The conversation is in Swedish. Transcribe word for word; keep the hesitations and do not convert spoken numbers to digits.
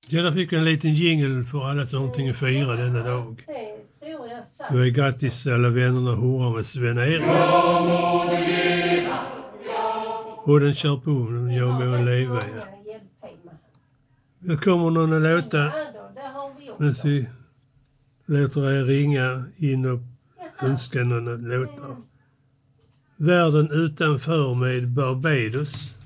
Ja, där fick vi en liten jingle för alla som har någonting att fira denna dag. Det tror jag sant. Då är grattis alla vännerna hurra med Sven-Erik. Och den kör på med Jag må leva. Ja. Det kommer någon att låta men vi låter er ringa in och önska någon att låta. Världen utanför med Barbados.